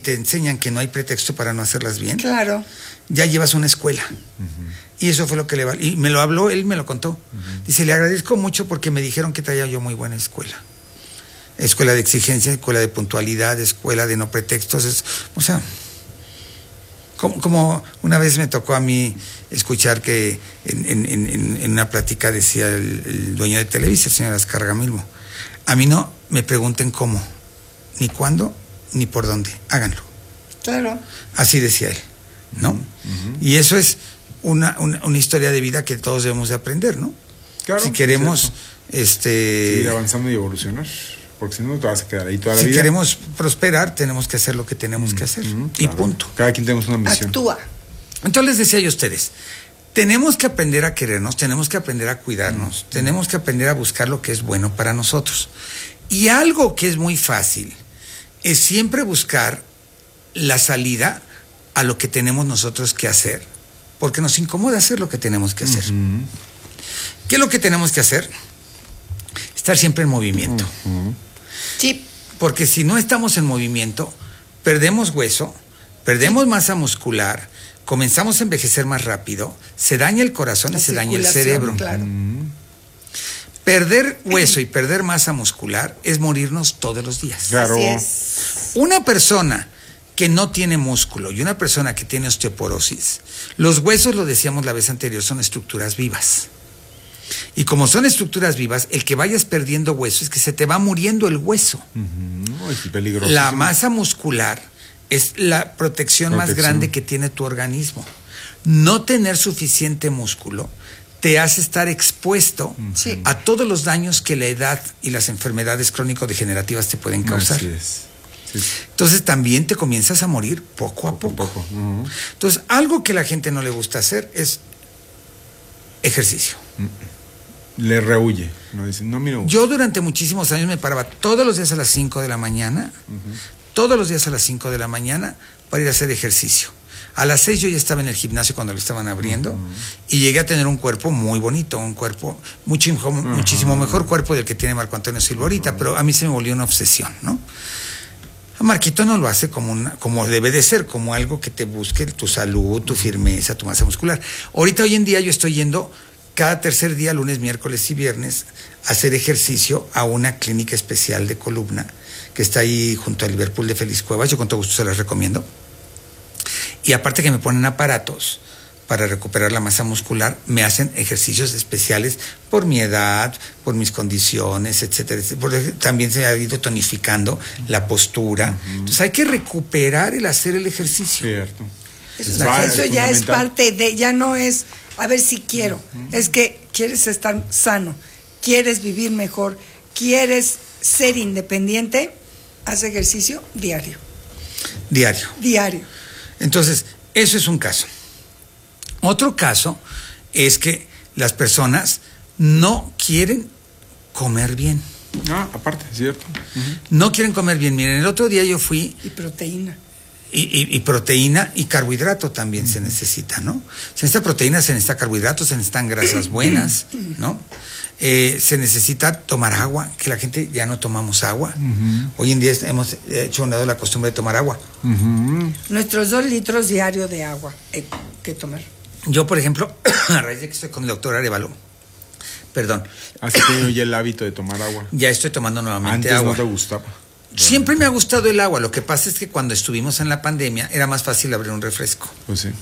te enseñan que no hay pretexto para no hacerlas bien, Claro. ya llevas una escuela. Y eso fue lo que le valió. Y me lo habló, él me lo contó. Dice, le agradezco mucho porque me dijeron que traía yo muy buena escuela. Escuela de exigencia, escuela de puntualidad, escuela de no pretextos. O sea, como una vez me tocó a mí escuchar que en una plática decía el dueño de Televisa, el señor Azcárraga Milmo, a mí no me pregunten cómo, ni cuándo, ni por dónde, háganlo. Claro. Así decía él, ¿no? Y eso es una historia de vida que todos debemos de aprender, ¿no? Claro, si queremos seguir avanzando y evolucionar, porque si no te vas a quedar ahí toda la vida. Si queremos prosperar, tenemos que hacer lo que tenemos que hacer. Claro. Y punto. Cada quien tenemos una misión. Actúa. Entonces les decía yo a ustedes, tenemos que aprender a querernos, tenemos que aprender a cuidarnos, tenemos que aprender a buscar lo que es bueno para nosotros. Y algo que es muy fácil es siempre buscar la salida a lo que tenemos nosotros que hacer, porque nos incomoda hacer lo que tenemos que hacer. ¿Qué es lo que tenemos que hacer? Estar siempre en movimiento. Sí. Porque si no estamos en movimiento, perdemos hueso, perdemos masa muscular, comenzamos a envejecer más rápido, se daña el corazón y se daña el cerebro. Claro. Perder hueso y perder masa muscular es morirnos todos los días. Claro. Así es. Una persona que no tiene músculo y una persona que tiene osteoporosis, los huesos, lo decíamos la vez anterior, son estructuras vivas. Y como son estructuras vivas, el que vayas perdiendo hueso es que se te va muriendo el hueso. Es peligroso. La masa muscular es la protección más grande que tiene tu organismo. No tener suficiente músculo te hace estar expuesto a todos los daños que la edad y las enfermedades crónico-degenerativas te pueden causar. Así es. Sí. Entonces también te comienzas a morir poco a poco. Entonces, algo que la gente no le gusta hacer es ejercicio. Le rehuye. No dice, no, mira. Yo durante muchísimos años me paraba todos los días a las 5 de la mañana, todos los días a las 5 de la mañana para ir a hacer ejercicio. A las 6 yo ya estaba en el gimnasio cuando lo estaban abriendo y llegué a tener un cuerpo muy bonito, un cuerpo muchísimo mejor cuerpo del que tiene Marco Antonio Silva ahorita, pero a mí se me volvió una obsesión, ¿no? A Marquito no lo hace como debe de ser, como algo que te busque tu salud, tu firmeza, tu masa muscular. Ahorita, hoy en día, yo estoy yendo cada tercer día, lunes, miércoles y viernes, a hacer ejercicio a una clínica especial de columna que está ahí junto al Liverpool de Félix Cuevas. Yo con todo gusto se las recomiendo. Y aparte que me ponen aparatos para recuperar la masa muscular, me hacen ejercicios especiales por mi edad, por mis condiciones, etcétera, porque también se ha ido tonificando la postura. Entonces hay que recuperar el hacer el ejercicio. Cierto. Eso ya es parte de, ya no es a ver si quiero, es que quieres estar sano, quieres vivir mejor, quieres ser independiente, haz ejercicio diario. Diario. Entonces, eso es un caso. Otro caso es que las personas no quieren comer bien. Aparte, cierto. No quieren comer bien. Miren, el otro día yo fui... Y proteína. Y proteína y carbohidrato también se necesita, ¿no? Se necesita proteína, se necesita carbohidratos, se necesitan grasas buenas, ¿no? Se necesita tomar agua, que la gente ya no tomamos agua. Hoy en día hemos hecho a un lado la costumbre de tomar agua. Nuestros 2 litros diarios de agua que tomar. Yo, por ejemplo, a raíz de que estoy con el doctor Arevalo, Así que ya el hábito de tomar agua. Ya estoy tomando nuevamente Antes agua. no te gustaba. Siempre me ha gustado el agua. Lo que pasa es que cuando estuvimos en la pandemia era más fácil abrir un refresco. Pues sí.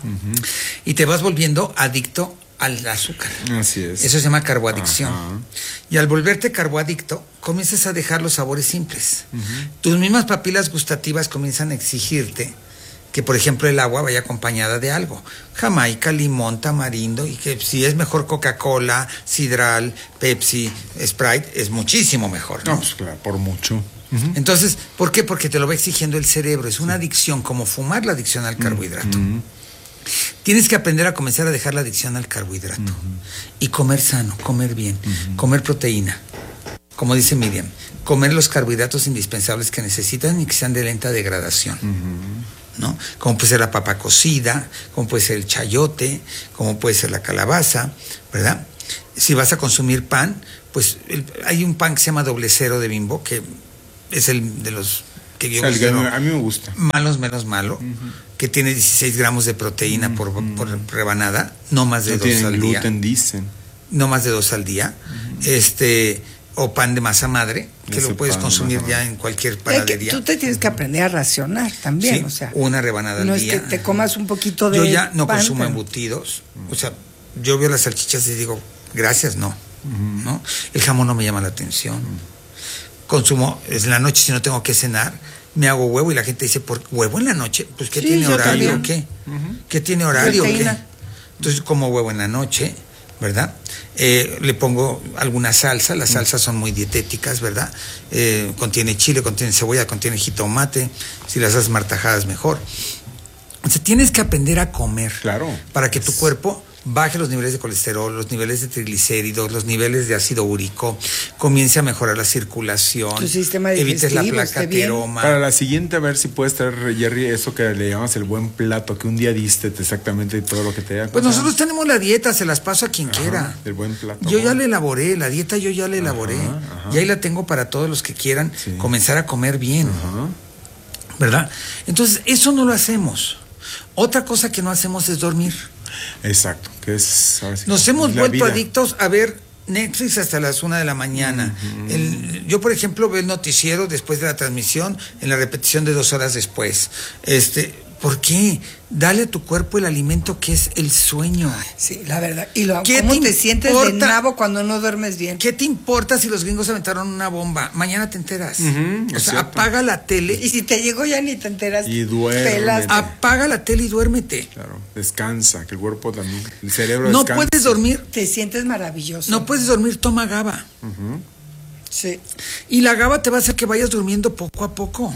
Y te vas volviendo adicto al azúcar. Así es. Eso se llama carboadicción. Y al volverte carboadicto, comienzas a dejar los sabores simples. Tus mismas papilas gustativas comienzan a exigirte que, por ejemplo, el agua vaya acompañada de algo. Jamaica, limón, tamarindo, y que si es mejor Coca-Cola, Sidral, Pepsi, Sprite, es muchísimo mejor, ¿no? No, pues claro, por mucho. Entonces, ¿por qué? Porque te lo va exigiendo el cerebro. Es una adicción, como fumar, la adicción al carbohidrato. Tienes que aprender a comenzar a dejar la adicción al carbohidrato. Y comer sano, comer bien, comer proteína. Como dice Miriam, comer los carbohidratos indispensables que necesitan y que sean de lenta degradación. ¿No? Como puede ser la papa cocida, como puede ser el chayote, como puede ser la calabaza, ¿verdad? Si vas a consumir pan, pues hay un pan que se llama Doble Cero de Bimbo, que es el de los que yo a mí me gusta. Malos menos malo, que tiene 16 gramos de proteína por rebanada, no más de 2 al día. Gluten, dicen. No más de 2 al día. O pan de masa madre, que lo puedes consumir ya en cualquier panadería. Tú te tienes que aprender a racionar también, sí, o sea. una rebanada al día. No es que te comas un poquito de Yo ya no pan, consumo embutidos, o sea, yo veo las salchichas y digo, gracias, no. ¿No? El jamón no me llama la atención. Consumo en la noche si no tengo que cenar, me hago huevo y la gente dice, ¿por huevo en la noche? Pues ¿qué tiene horario o qué? ¿Qué tiene horario o qué? Entonces como huevo en la noche, ¿verdad? Le pongo alguna salsa, las salsas son muy dietéticas, ¿verdad? Contiene chile, contiene cebolla, contiene jitomate, si las haces martajadas mejor. O sea, tienes que aprender a comer, claro, para que tu cuerpo baje los niveles de colesterol, los niveles de triglicéridos, los niveles de ácido úrico, comience a mejorar la circulación, tu sistema evites la placa ateroma. Para la siguiente, a ver si puedes traer, Jerry, eso que le llamamos el buen plato, que un día diste exactamente todo lo que te da. Pues nosotros tenemos la dieta, se las paso a quien quiera. El buen plato. Yo ya la elaboré, la dieta yo ya la elaboré. Y ahí la tengo para todos los que quieran comenzar a comer bien. ¿Verdad? Entonces, eso no lo hacemos. Otra cosa que no hacemos es dormir. Exacto, que es... Nos hemos vuelto adictos a ver Netflix hasta las 1 de la mañana. Yo, por ejemplo, veo el noticiero después de la transmisión, en la repetición de 2 horas después. ¿Por qué? Dale a tu cuerpo el alimento que es el sueño. Sí, la verdad. Y ¿cómo te sientes de nabo cuando no duermes bien? ¿Qué te importa si los gringos aventaron una bomba? Mañana te enteras. O sea, apaga la tele. Y si te llegó ya ni te enteras. Y duerme. Apaga la tele y duérmete. Claro, descansa, que el cuerpo también, el cerebro no descansa. No puedes dormir. Te sientes maravilloso. No puedes dormir, toma GABA. Sí. Y la GABA te va a hacer que vayas durmiendo poco a poco.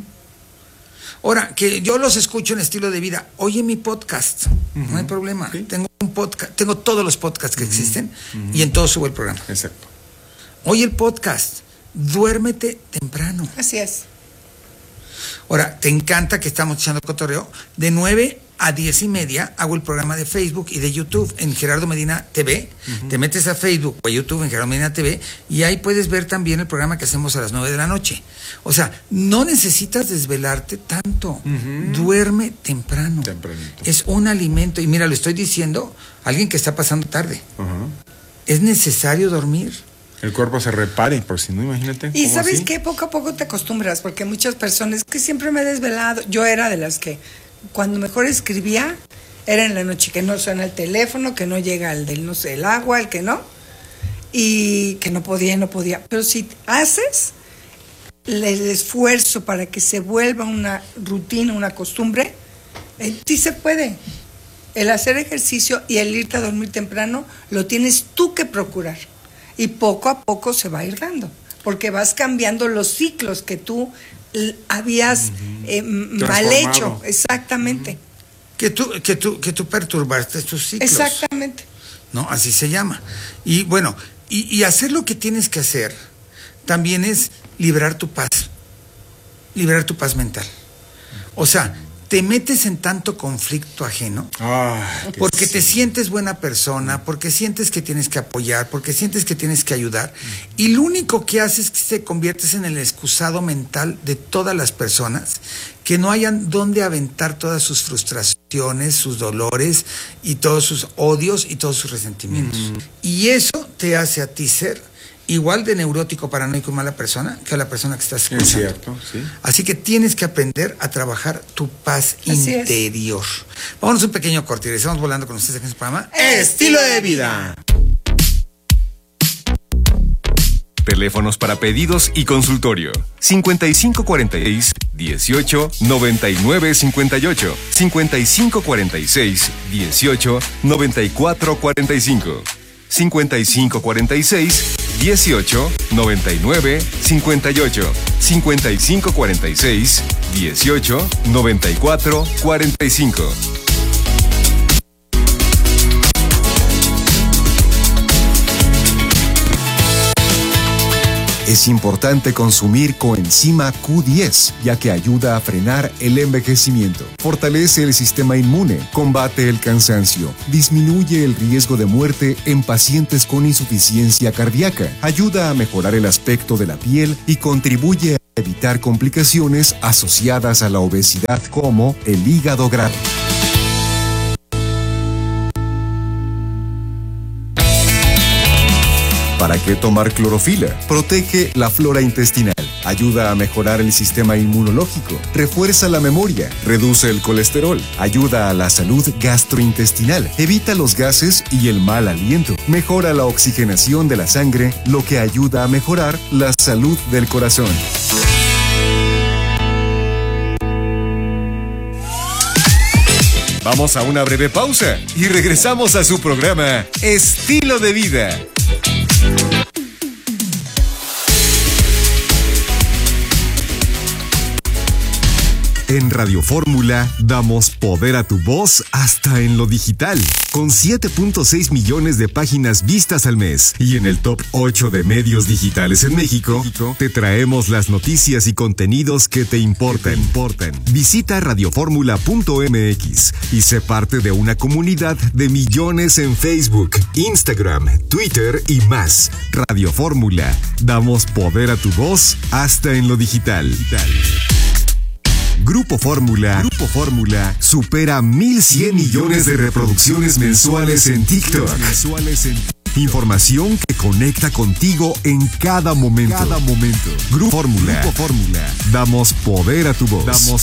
Ahora, que yo los escucho en estilo de vida. Oye mi podcast, no hay problema. ¿Sí? Tengo un podcast, tengo todos los podcasts que existen y en todos subo el programa. Exacto. Oye el podcast, duérmete temprano. Así es. Ahora, te encanta que estamos echando cotorreo. De 9 a 10:30 hago el programa de Facebook y de YouTube en Gerardo Medina TV. Te metes a Facebook o a YouTube en Gerardo Medina TV y ahí puedes ver también el programa que hacemos a las 9 de la noche. O sea, no necesitas desvelarte tanto. Duerme temprano. Tempranito. Es un alimento. Y mira, lo estoy diciendo a alguien que está pasando tarde. Es necesario dormir. El cuerpo se repare, por si no, imagínate. Y ¿sabes qué? Poco a poco te acostumbras, porque muchas personas que siempre me he desvelado, yo era de las que cuando mejor escribía era en la noche, que no suena el teléfono, que no llega el agua, el que no, y que no podía. Pero si haces el esfuerzo para que se vuelva una rutina, una costumbre, sí se puede. El hacer ejercicio y el irte a dormir temprano lo tienes tú que procurar. Y poco a poco se va a ir dando, porque vas cambiando los ciclos que tú habías mal hecho. Exactamente. Que tú perturbaste tus ciclos. Exactamente. ¿No? Así se llama. Y bueno, y hacer lo que tienes que hacer también es liberar tu paz mental. O sea, te metes en tanto conflicto ajeno porque te sientes buena persona, porque sientes que tienes que apoyar, porque sientes que tienes que ayudar, y lo único que haces es que te conviertes en el excusado mental de todas las personas que no hayan dónde aventar todas sus frustraciones, sus dolores y todos sus odios y todos sus resentimientos. Y eso te hace a ti ser igual de neurótico, paranoico y mala persona que a la persona que estás escuchando. Es cierto, sí. Así que tienes que aprender a trabajar tu paz interior. Vámonos un pequeño corte y estamos volando con ustedes en este programa Estilo de Vida. Teléfonos para pedidos y consultorio: 5546 18 99 58, 5546 18 94 45, 5546 18 99 58, 5546 18 94 45. Es importante consumir coenzima Q10, ya que ayuda a frenar el envejecimiento, fortalece el sistema inmune, combate el cansancio, disminuye el riesgo de muerte en pacientes con insuficiencia cardíaca, ayuda a mejorar el aspecto de la piel y contribuye a evitar complicaciones asociadas a la obesidad como el hígado graso. ¿Para qué tomar clorofila? Protege la flora intestinal, ayuda a mejorar el sistema inmunológico, refuerza la memoria, reduce el colesterol, ayuda a la salud gastrointestinal, evita los gases y el mal aliento, mejora la oxigenación de la sangre, lo que ayuda a mejorar la salud del corazón. Vamos a una breve pausa y regresamos a su programa Estilo de Vida. En Radio Fórmula damos poder a tu voz hasta en lo digital, con 7.6 millones de páginas vistas al mes. Y en el top 8 de medios digitales en México, te traemos las noticias y contenidos que te importan. Visita radioformula.mx y sé parte de una comunidad de millones en Facebook, Instagram, Twitter y más. Radio Fórmula, damos poder a tu voz hasta en lo digital. Grupo Fórmula supera 1,100 millones de reproducciones mensuales en TikTok. Información que conecta contigo en cada momento. Grupo Fórmula. Damos poder a tu voz.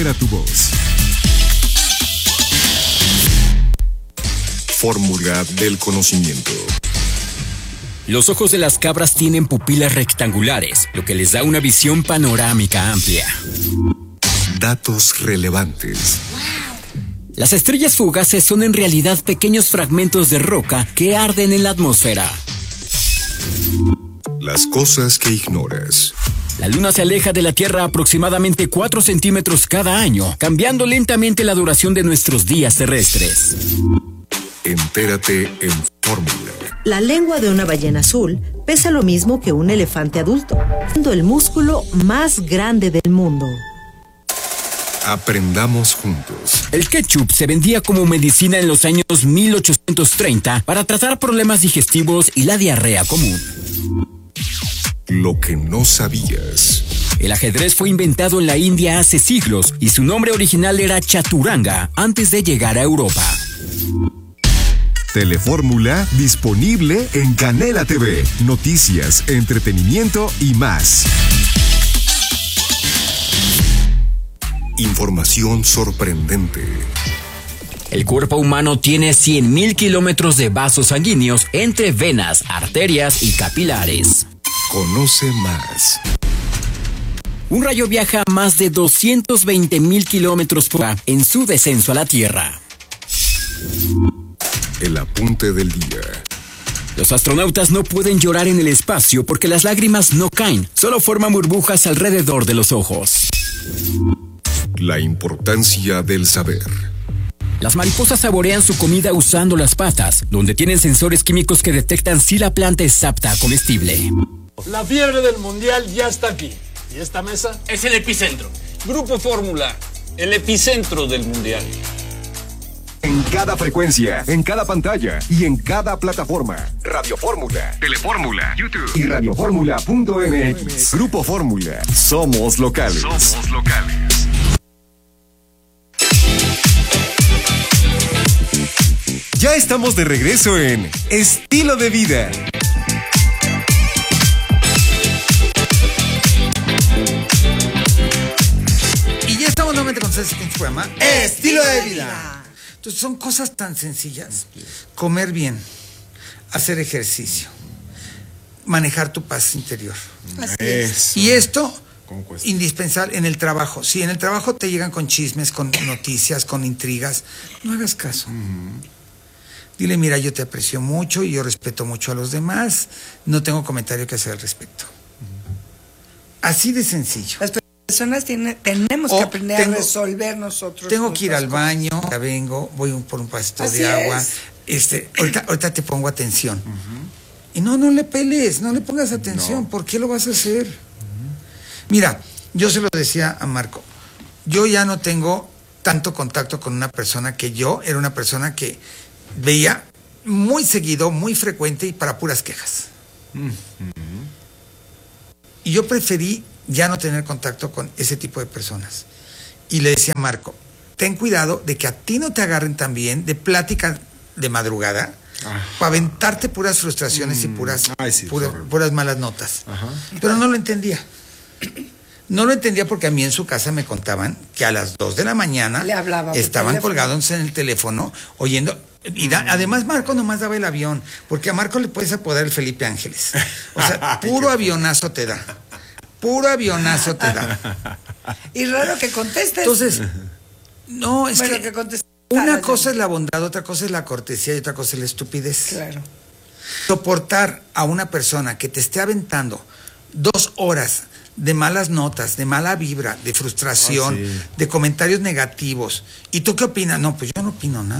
Fórmula del conocimiento. Los ojos de las cabras tienen pupilas rectangulares, lo que les da una visión panorámica amplia. Datos relevantes. Las estrellas fugaces son en realidad pequeños fragmentos de roca que arden en la atmósfera. Las cosas que ignoras. La Luna se aleja de la Tierra aproximadamente 4 centímetros cada año, cambiando lentamente la duración de nuestros días terrestres. Entérate en Fórmula. La lengua de una ballena azul pesa lo mismo que un elefante adulto, siendo el músculo más grande del mundo. Aprendamos juntos. El ketchup se vendía como medicina en los años 1830 para tratar problemas digestivos y la diarrea común. Lo que no sabías. El ajedrez fue inventado en la India hace siglos y su nombre original era chaturanga antes de llegar a Europa. Telefórmula disponible en Canela TV. Noticias, entretenimiento y más. Información sorprendente. El cuerpo humano tiene 100.000 kilómetros de vasos sanguíneos entre venas, arterias y capilares. Conoce más. Un rayo viaja a más de 220.000 kilómetros por hora en su descenso a la Tierra. El apunte del día. Los astronautas no pueden llorar en el espacio porque las lágrimas no caen, solo forman burbujas alrededor de los ojos. La importancia del saber. Las mariposas saborean su comida usando las patas, donde tienen sensores químicos que detectan si la planta es apta a comestible. La fiebre del mundial ya está aquí. ¿Y esta mesa? Es el epicentro. Grupo Fórmula, el epicentro del mundial. En cada frecuencia, en cada pantalla y en cada plataforma. Radio Fórmula, Telefórmula, YouTube y radioformula.mx. Grupo Fórmula. Somos locales. Ya estamos de regreso en Estilo de Vida. Y ya estamos nuevamente con ustedes en este programa Estilo de Vida. Entonces son cosas tan sencillas. Comer bien, hacer ejercicio, manejar tu paz interior. Así es. Y esto, indispensable en el trabajo. Si en el trabajo te llegan con chismes, con noticias, con intrigas, no hagas caso. Dile, mira, yo te aprecio mucho y yo respeto mucho a los demás. No tengo comentario que hacer al respecto. Así de sencillo. Las personas tenemos que aprender a resolver nosotros. Tengo que ir al baño, ya vengo, voy por un vasito de agua. Ahorita te pongo atención. Y no le peles, no le pongas atención. No. ¿Por qué lo vas a hacer? Mira, yo se lo decía a Marco. Yo ya no tengo tanto contacto con una persona que yo era una persona que veía muy seguido, muy frecuente y para puras quejas. Y yo preferí ya no tener contacto con ese tipo de personas. Y le decía a Marco, ten cuidado de que a ti no te agarren también de plática de madrugada para aventarte puras frustraciones y puras malas notas. Ajá. Pero no lo entendía. No lo entendía porque a mí en su casa me contaban que a las 2 de la mañana estaban colgados en el teléfono oyendo. Y además Marco nomás daba el avión, porque a Marco le puedes apodar el Felipe Ángeles. O sea, puro avionazo te da. Puro avionazo te da. Y raro que contestes. Entonces, no, es que una cosa es la bondad, otra cosa es la cortesía y otra cosa es la estupidez. Claro. Soportar a una persona que te esté aventando 2 horas de malas notas, de mala vibra, de frustración, de comentarios negativos. ¿Y tú qué opinas? No, pues yo no opino nada.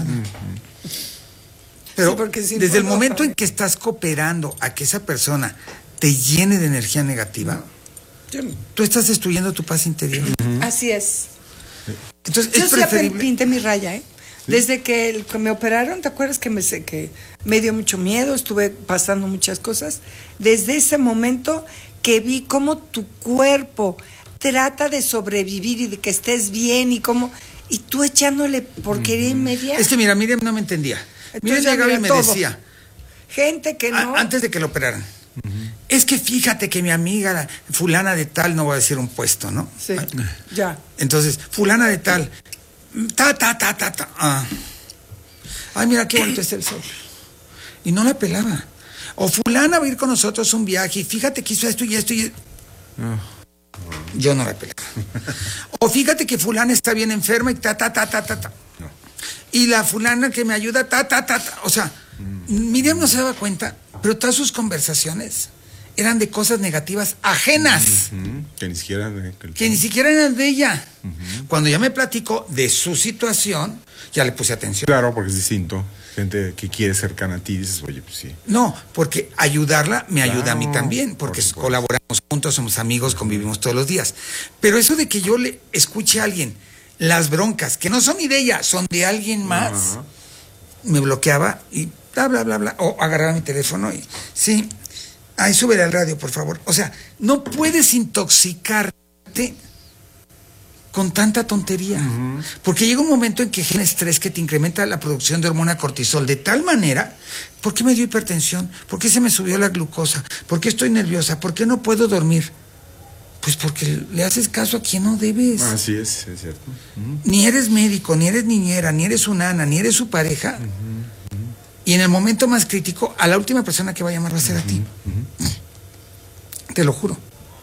Pero desde el momento en que estás cooperando a que esa persona te llene de energía negativa, tú estás destruyendo tu paz interior. Así es. Entonces, yo sí pinté mi raya, ¿eh? ¿Sí? Desde que me operaron, ¿te acuerdas que me dio mucho miedo? Estuve pasando muchas cosas. Desde ese momento que vi cómo tu cuerpo trata de sobrevivir y de que estés bien y tú echándole porquería inmediata. Es que mira, Miriam no me entendía. Miriam llegaba y me decía, gente que no. Antes de que lo operaran. Es que fíjate que mi amiga, la fulana de tal, no voy a decir un puesto, ¿no? Sí, ya. Entonces, fulana de tal, Ay, mira qué bonito es el sol. Y no la pelaba. O fulana va a ir con nosotros a un viaje y fíjate que hizo esto y esto y... Yo no la pelaba. O fíjate que fulana está bien enferma y No. Y la fulana que me ayuda, O sea, Miriam no se daba cuenta, pero todas sus conversaciones eran de cosas negativas ajenas. Que ni siquiera eran de ella. Cuando ya me platicó de su situación, ya le puse atención. Claro, porque es distinto. Gente que quiere cercana a ti, dices, oye, pues sí. No, porque ayudarla me ayuda a mí también, porque colaboramos juntos, somos amigos, convivimos todos los días. Pero eso de que yo le escuche a alguien las broncas, que no son ni de ella, son de alguien más, me bloqueaba y bla, bla, bla, bla. O agarraba mi teléfono y, sí, ahí súbele al radio, por favor. O sea, no puedes intoxicarte con tanta tontería. Porque llega un momento en que genera estrés que te incrementa la producción de hormona cortisol de tal manera, ¿por qué me dio hipertensión? ¿Por qué se me subió la glucosa? ¿Por qué estoy nerviosa? ¿Por qué no puedo dormir? Pues porque le haces caso a quien no debes. Así es cierto. Ni eres médico, ni eres niñera, ni eres una nana, ni eres su pareja. Y en el momento más crítico, a la última persona que va a llamar va a ser a ti. Te lo juro.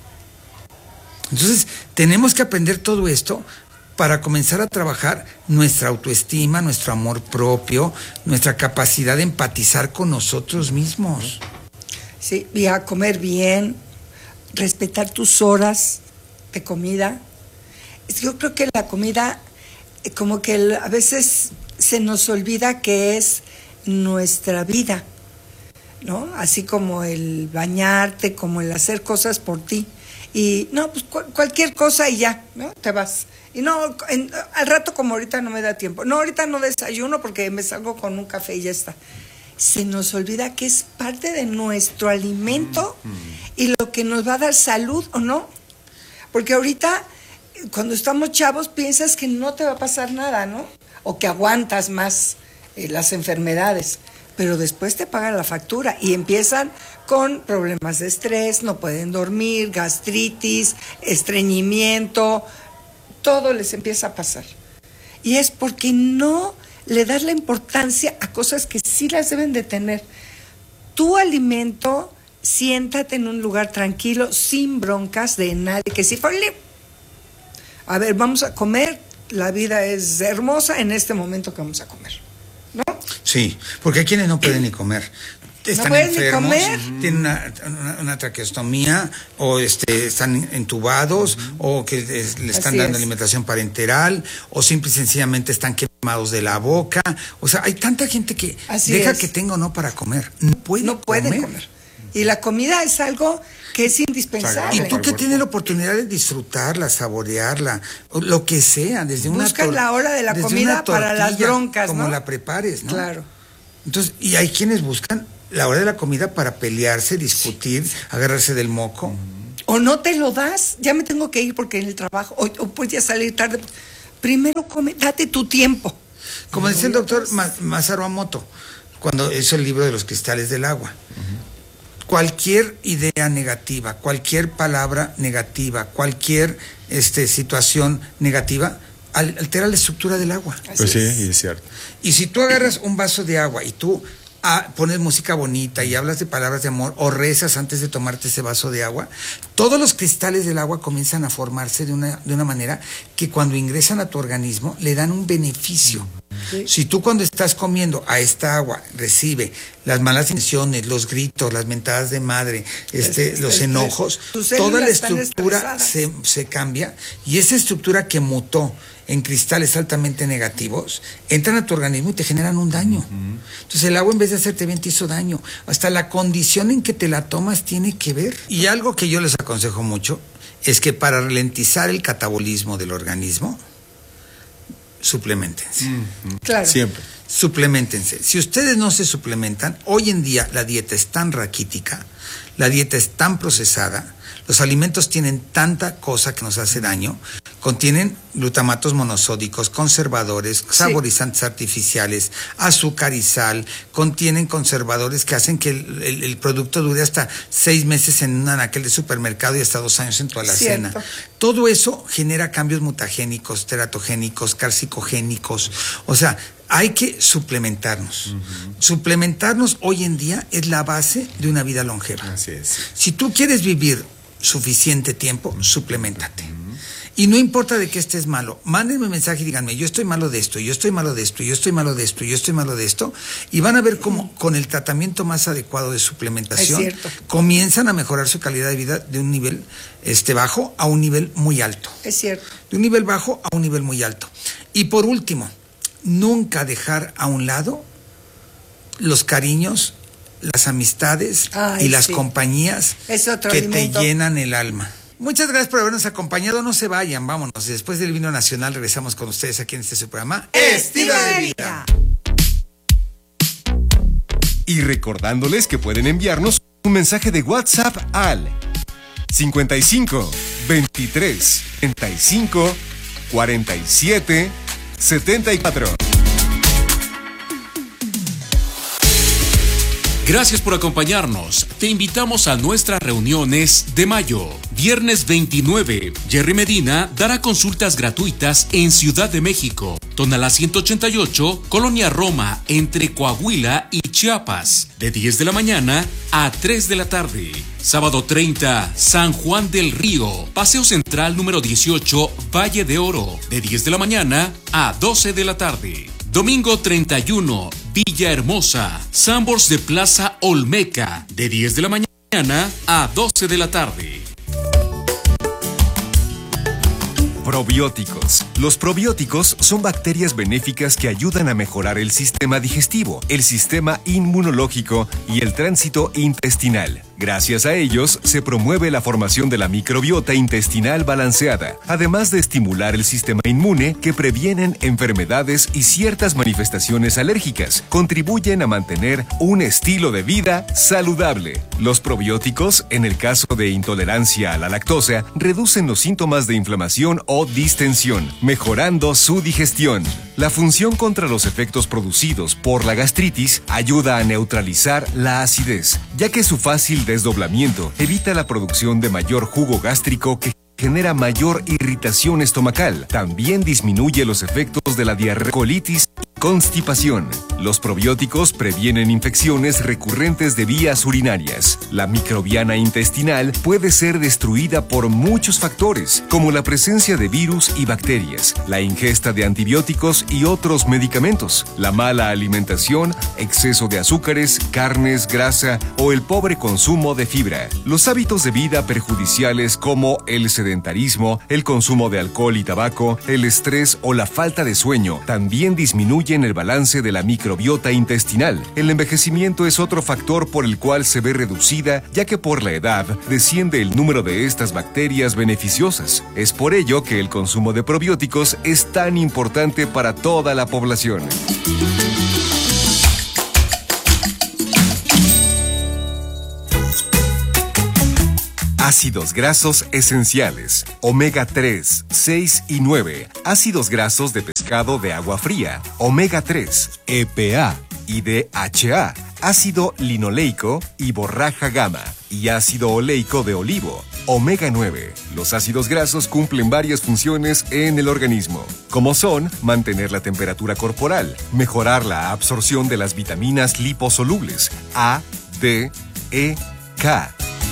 Entonces, tenemos que aprender todo esto para comenzar a trabajar nuestra autoestima, nuestro amor propio, nuestra capacidad de empatizar con nosotros mismos. Sí, y a comer bien, respetar tus horas de comida. Yo creo que la comida, como que a veces se nos olvida que es nuestra vida, ¿no? Así como el bañarte, como el hacer cosas por ti. Y no, pues cualquier cosa y ya, ¿no? Te vas. Y no, al rato como ahorita no me da tiempo. No, ahorita no desayuno porque me salgo con un café y ya está. Se nos olvida que es parte de nuestro alimento y lo que nos va a dar salud o no. Porque ahorita, cuando estamos chavos, piensas que no te va a pasar nada, ¿no? O que aguantas más las enfermedades. Pero después te pagan la factura y empiezan con problemas de estrés, no pueden dormir, gastritis, estreñimiento, todo les empieza a pasar. Y es porque no le das la importancia a cosas que sí las deben de tener. Tu alimento, siéntate en un lugar tranquilo, sin broncas de nadie, que si a ver, vamos a comer, la vida es hermosa en este momento que vamos a comer, ¿no? Sí, porque hay quienes no pueden ni comer. Están no enfermos, ni comer. Tienen una traqueostomía, o están entubados, o que le están dando alimentación parenteral, o simple y sencillamente están quemados de la boca. O sea, hay tanta gente que deja que tenga o no para comer. No pueden comer. Y la comida es algo que es indispensable. Y tú que tienes la oportunidad de disfrutarla, saborearla, lo que sea, desde una busca la hora de la comida para las broncas, como ¿no? la prepares, ¿no? Claro. Entonces, y hay quienes buscan la hora de la comida para pelearse, discutir, agarrarse del moco. o no te lo das, ya me tengo que ir porque en el trabajo, o pues ya salir tarde. Primero come, date tu tiempo. Como decía el doctor Masaru Emoto, cuando hizo el libro de los cristales del agua. Cualquier idea negativa, cualquier palabra negativa, cualquier situación negativa, altera la estructura del agua. Pues sí, es cierto. Y si tú agarras un vaso de agua y tú pones música bonita y hablas de palabras de amor o rezas antes de tomarte ese vaso de agua, todos los cristales del agua comienzan a formarse de una manera que cuando ingresan a tu organismo le dan un beneficio. Sí. Si tú cuando estás comiendo a esta agua recibe las malas intenciones, los gritos, las mentadas de madre, los enojos, toda la estructura se cambia, y esa estructura que mutó en cristales altamente negativos entran a tu organismo y te generan un daño. Entonces el agua, en vez de hacerte bien, te hizo daño. Hasta la condición en que te la tomas tiene que ver. Y algo que yo les aconsejo mucho es que para ralentizar el catabolismo del organismo, suplementense. Claro. Siempre. Suplementense. Si ustedes no se suplementan, hoy en día la dieta es tan raquítica, la dieta es tan procesada, los alimentos tienen tanta cosa que nos hace daño, contienen glutamatos monosódicos, conservadores, saborizantes artificiales, azúcar y sal, contienen conservadores que hacen que el producto dure hasta 6 meses en un anaquel de supermercado y hasta 2 años en tu alacena. Todo eso genera cambios mutagénicos, teratogénicos, carcicogénicos. O sea, hay que suplementarnos. Suplementarnos hoy en día es la base de una vida longeva. Así es. Si tú quieres vivir suficiente tiempo, suplementate. Y no importa de qué estés malo, mándenme un mensaje y díganme, yo estoy malo de esto, yo estoy malo de esto, yo estoy malo de esto, yo estoy malo de esto, y van a ver cómo con el tratamiento más adecuado de suplementación comienzan a mejorar su calidad de vida de un nivel bajo a un nivel muy alto. Es cierto. De un nivel bajo a un nivel muy alto. Y por último, nunca dejar a un lado los cariños, las amistades y las compañías que te llenan el alma. Muchas gracias por habernos acompañado. No se vayan, vámonos. Después del vino nacional regresamos con ustedes aquí en su programa Estilo de Vida. Y recordándoles que pueden enviarnos un mensaje de WhatsApp al 55 23 35 47 74. Gracias por acompañarnos. Te invitamos a nuestras reuniones de mayo. Viernes 29, Jerry Medina dará consultas gratuitas en Ciudad de México, Tonalá 188, Colonia Roma, entre Coahuila y Chiapas, de 10 de la mañana a 3 de la tarde. Sábado 30, San Juan del Río, Paseo Central número 18, Valle de Oro, de 10 de la mañana a 12 de la tarde. Domingo 31, Villahermosa, Sambors de Plaza Olmeca, de 10 de la mañana a 12 de la tarde. Probióticos. Los probióticos son bacterias benéficas que ayudan a mejorar el sistema digestivo, el sistema inmunológico y el tránsito intestinal. Gracias a ellos, se promueve la formación de la microbiota intestinal balanceada, además de estimular el sistema inmune que previenen enfermedades y ciertas manifestaciones alérgicas. Contribuyen a mantener un estilo de vida saludable. Los probióticos, en el caso de intolerancia a la lactosa, reducen los síntomas de inflamación o distensión, mejorando su digestión. La función contra los efectos producidos por la gastritis ayuda a neutralizar la acidez, ya que su fácil desdoblamiento evita la producción de mayor jugo gástrico que genera mayor irritación estomacal. También disminuye los efectos de la diarrea, colitis y constipación. Los probióticos previenen infecciones recurrentes de vías urinarias. La microbiana intestinal puede ser destruida por muchos factores, como la presencia de virus y bacterias, la ingesta de antibióticos y otros medicamentos, la mala alimentación, exceso de azúcares, carnes, grasa o el pobre consumo de fibra. Los hábitos de vida perjudiciales como el sedentarismo, el consumo de alcohol y tabaco, el estrés o la falta de sueño también disminuyen el balance de la microbiota intestinal. El envejecimiento es otro factor por el cual se ve reducida, ya que por la edad desciende el número de estas bacterias beneficiosas. Es por ello que el consumo de probióticos es tan importante para toda la población. Ácidos grasos esenciales, omega 3, 6 y 9. Ácidos grasos de pescado de agua fría, omega 3, EPA y DHA. Ácido linoleico y borraja gamma. Y ácido oleico de olivo, omega 9. Los ácidos grasos cumplen varias funciones en el organismo, como son mantener la temperatura corporal, mejorar la absorción de las vitaminas liposolubles A, D, E, K.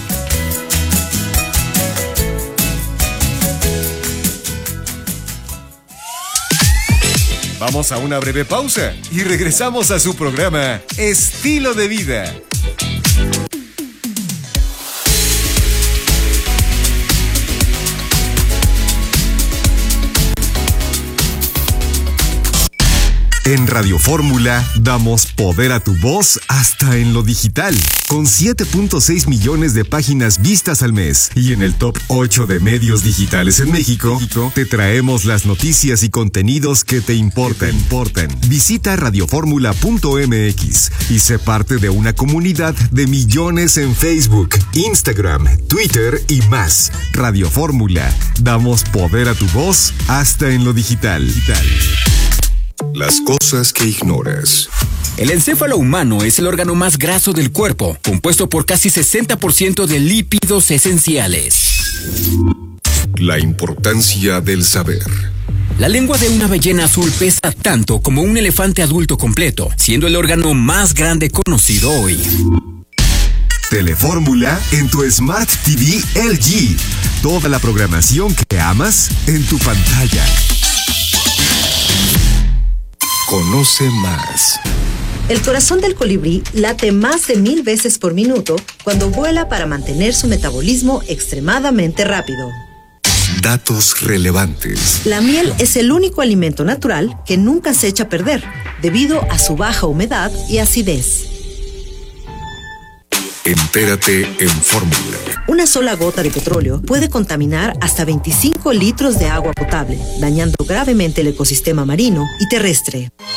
Vamos a una breve pausa y regresamos a su programa Estilo de Vida. En Radio Fórmula damos poder a tu voz hasta en lo digital, con 7.6 millones de páginas vistas al mes. Y en el top 8 de medios digitales en México, te traemos las noticias y contenidos que te importan. Visita radioformula.mx y sé parte de una comunidad de millones en Facebook, Instagram, Twitter y más. Radio Fórmula, damos poder a tu voz hasta en lo digital. Las cosas que ignoras. El encéfalo humano es el órgano más graso del cuerpo, compuesto por casi 60% de lípidos esenciales. La importancia del saber. La lengua de una ballena azul pesa tanto como un elefante adulto completo, siendo el órgano más grande conocido hoy. Telefórmula en tu Smart TV LG. Toda la programación que amas en tu pantalla. Conoce más. El corazón del colibrí late más de 1000 veces por minuto cuando vuela para mantener su metabolismo extremadamente rápido. Datos relevantes. La miel es el único alimento natural que nunca se echa a perder, debido a su baja humedad y acidez. Entérate en Fórmula. Una sola gota de petróleo puede contaminar hasta 25 litros de agua potable, dañando gravemente el ecosistema marino y terrestre.